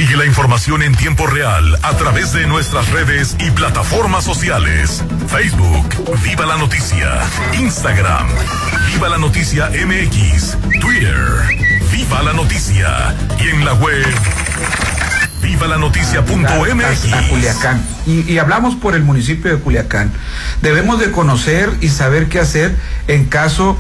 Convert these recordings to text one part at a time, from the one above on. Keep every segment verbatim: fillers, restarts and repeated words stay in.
Sigue la información en tiempo real a través de nuestras redes y plataformas sociales. Facebook, Viva la Noticia. Instagram, Viva la Noticia M X. Twitter, Viva la Noticia. Y en la web, viva la noticia punto m x. A, a Culiacán. Y, y hablamos por el municipio de Culiacán. Debemos de conocer y saber qué hacer en caso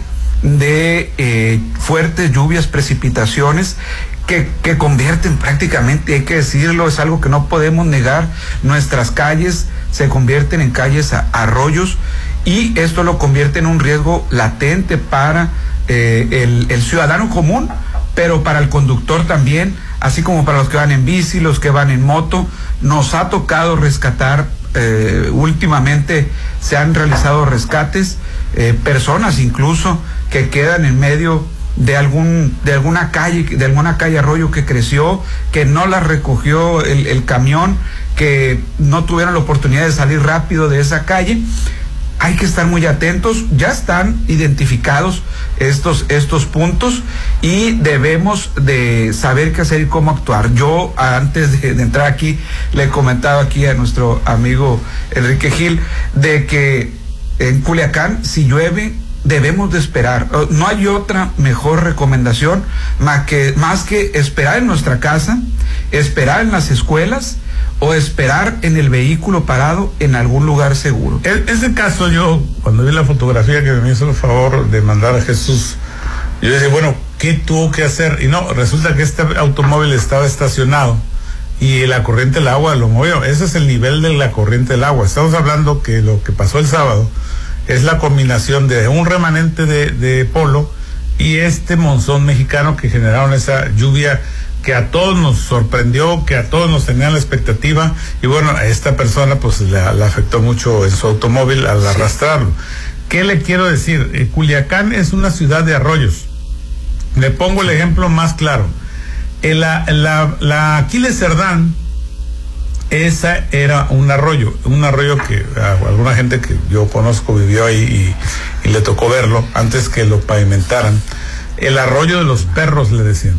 de eh, fuertes lluvias, precipitaciones que, que convierten prácticamente, hay que decirlo, es algo que no podemos negar, nuestras calles se convierten en calles a, arroyos, y esto lo convierte en un riesgo latente para eh, el, el ciudadano común, pero para el conductor también, así como para los que van en bici, los que van en moto. Nos ha tocado rescatar, eh, últimamente se han realizado rescates, eh, personas incluso que quedan en medio de algún de alguna calle, de alguna calle arroyo que creció, que no la recogió el, el camión, que no tuvieron la oportunidad de salir rápido de esa calle. Hay que estar muy atentos, ya están identificados estos, estos puntos y debemos de saber qué hacer y cómo actuar. Yo, antes de, de entrar aquí, le he comentado aquí a nuestro amigo Enrique Gil de que en Culiacán, si llueve, debemos de esperar. No hay otra mejor recomendación más que, más que esperar en nuestra casa, esperar en las escuelas, o esperar en el vehículo parado en algún lugar seguro. En ese caso, yo, cuando vi la fotografía que me hizo el favor de mandar a Jesús, yo dije, bueno, ¿qué tuvo que hacer? Y no, resulta que este automóvil estaba estacionado y la corriente del agua lo movió. Ese es el nivel de la corriente del agua. Estamos hablando que lo que pasó el sábado es la combinación de un remanente de, de polo y este monzón mexicano que generaron esa lluvia que a todos nos sorprendió, que a todos nos tenían la expectativa, y bueno, a esta persona pues le, le afectó mucho en su automóvil al arrastrarlo. ¿Qué le quiero decir? Eh, Culiacán es una ciudad de arroyos. Le pongo el ejemplo más claro. Eh, la, la, la Aquiles Cerdán, esa era un arroyo, un arroyo que a alguna gente que yo conozco vivió ahí y, y le tocó verlo antes que lo pavimentaran. El arroyo de los perros, le decían.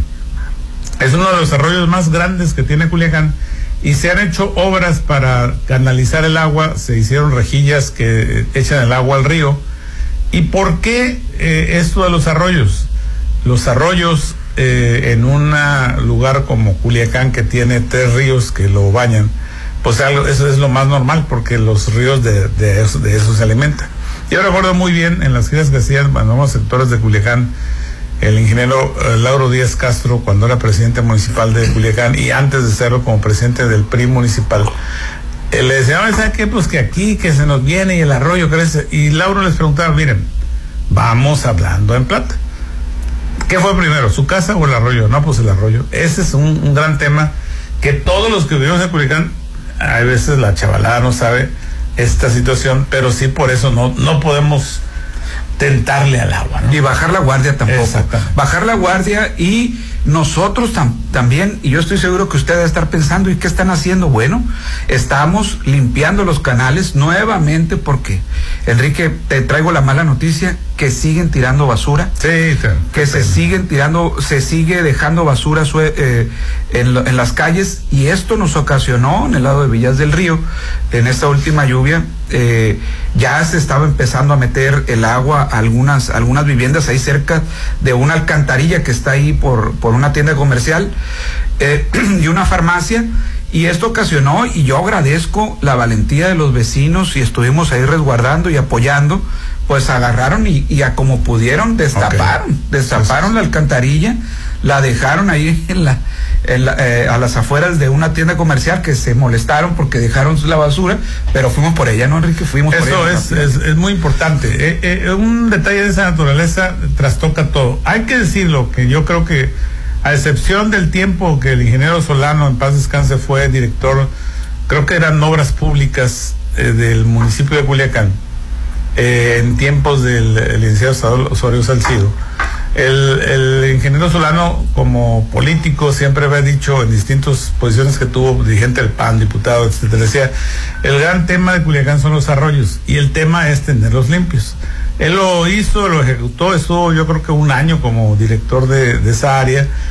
Es uno de los arroyos más grandes que tiene Culiacán y se han hecho obras para canalizar el agua, se hicieron rejillas que echan el agua al río. ¿Y por qué eh, esto de los arroyos? Los arroyos eh, en un lugar como Culiacán, que tiene tres ríos que lo bañan, pues algo, eso es lo más normal, porque los ríos de, de, eso, de eso se alimentan. Yo recuerdo muy bien en las giras que hacían en los sectores de Culiacán, el ingeniero eh, Lauro Díaz Castro, cuando era presidente municipal de Culiacán y antes de serlo como presidente del P R I municipal, eh, le decía, ¿sabes qué? Pues que aquí, que se nos viene y el arroyo crece. Y Lauro les preguntaba, miren, vamos hablando en plata. ¿Qué fue primero, su casa o el arroyo? No, pues el arroyo. Ese es un, un gran tema que todos los que vivimos en Culiacán, a veces la chavalada no sabe esta situación, pero sí por eso no, no podemos tentarle al agua, ¿no? Y bajar la guardia tampoco. Bajar la guardia, y nosotros tam también, y yo estoy seguro que usted debe estar pensando, ¿y qué están haciendo? Bueno, estamos limpiando los canales nuevamente, porque, Enrique, te traigo la mala noticia, que siguen tirando basura. Sí, claro. Que se siguen tirando, se sigue dejando basura eh, en, en las calles, y esto nos ocasionó en el lado de Villas del Río, en esta última lluvia, eh, ya se estaba empezando a meter el agua a algunas, algunas viviendas ahí cerca de una alcantarilla que está ahí por, por una tienda comercial eh, y una farmacia. Y esto ocasionó, y yo agradezco la valentía de los vecinos, y estuvimos ahí resguardando y apoyando, pues agarraron y, y a como pudieron destaparon, okay. destaparon sí, sí. la alcantarilla, la dejaron ahí en la, en la eh, a las afueras de una tienda comercial, que se molestaron porque dejaron la basura, pero fuimos por ella, ¿no, Enrique? Fuimos Eso por ella. Eso es, es, es muy importante. Eh, eh, un detalle de esa naturaleza trastoca todo. Hay que decirlo, que yo creo que, a excepción del tiempo que el ingeniero Solano, en paz descanse, fue director, creo que eran obras públicas eh, del municipio de Culiacán, eh, en tiempos del licenciado Osorio Salcido, el, el ingeniero Solano, como político, siempre había dicho en distintas posiciones que tuvo, dirigente del P A N, diputado, etcétera, decía, el gran tema de Culiacán son los arroyos, y el tema es tenerlos limpios. Él lo hizo, lo ejecutó, estuvo yo creo que un año como director de, de esa área,